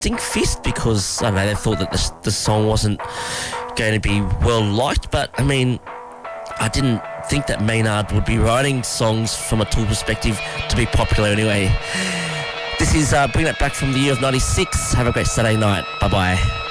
Fist because, I don't know, they thought that the song wasn't going to be well liked, but, I mean, I didn't think that Maynard would be writing songs from a Tool perspective to be popular anyway. This is Bring That Back from the year of 96. Have a great Saturday night. Bye-bye.